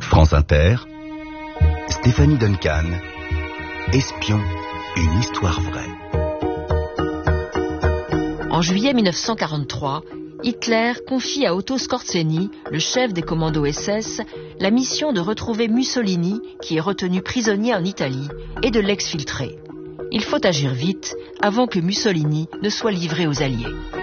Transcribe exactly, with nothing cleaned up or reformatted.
France Inter, Stéphanie Duncan, Espion, une histoire vraie. En juillet mille neuf cent quarante-trois, Hitler confie à Otto Skorzeny, le chef des commandos S S, la mission de retrouver Mussolini, qui est retenu prisonnier en Italie, et de l'exfiltrer. Il faut agir vite, avant que Mussolini ne soit livré aux Alliés.